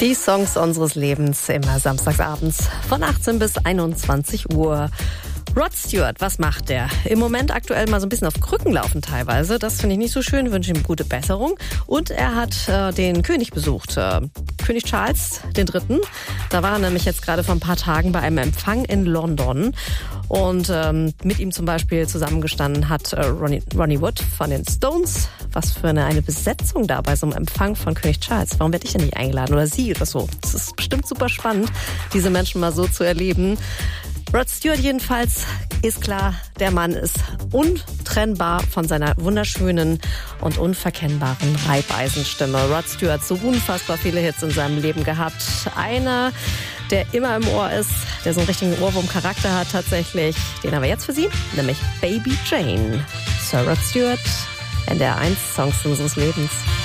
Die Songs unseres Lebens immer samstagsabends von 18 bis 21 Uhr. Rod Stewart, was macht der? Im Moment aktuell mal so ein bisschen auf Krücken laufen teilweise. Das finde ich nicht so schön, wünsche ihm gute Besserung. Und er hat den König besucht, König Charles III. Da war er nämlich jetzt gerade vor ein paar Tagen bei einem Empfang in London. Und mit ihm zum Beispiel zusammengestanden hat Ronnie Wood von den Stones. Was für eine Besetzung da bei so einem Empfang von König Charles. Warum werde ich denn nicht eingeladen oder sie oder so? Das ist bestimmt super spannend, diese Menschen mal so zu erleben. Rod Stewart jedenfalls ist klar, der Mann ist untrennbar von seiner wunderschönen und unverkennbaren Reibeisenstimme. Rod Stewart, so unfassbar viele Hits in seinem Leben gehabt. Einer, der immer im Ohr ist, der so einen richtigen Ohrwurm-Charakter hat tatsächlich. Den haben wir jetzt für Sie, nämlich Baby Jane. Sir Rod Stewart, NDR 1 Songs unseres Lebens.